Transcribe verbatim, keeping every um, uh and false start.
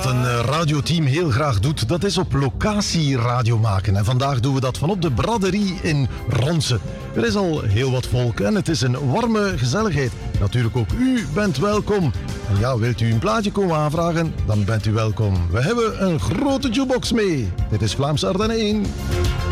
Wat een radioteam heel graag doet, dat is op locatie radio maken. En vandaag doen we dat vanop de braderie in Ronse. Er is al heel wat volk en het is een warme gezelligheid. Natuurlijk ook u bent welkom. En ja, wilt u een plaatje komen aanvragen, dan bent u welkom. We hebben een grote jukebox mee. Dit is Vlaamse Ardennen één.